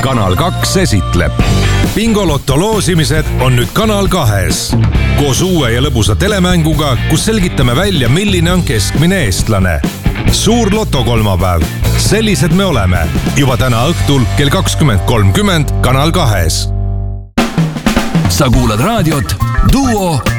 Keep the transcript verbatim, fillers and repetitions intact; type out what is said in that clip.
Kanal kaks esitleb. Bingoloto loosimised on nüüd Kanal kahes. Koos uue ja lõbusa telemänguga, kus selgitame välja, milline on keskmine eestlane. Suur loto kolmapäev. Sellised me oleme. Juba täna õhtul kell kakskümmend kolmkümmend Kanal kahes. Sa kuulad raadiot Duo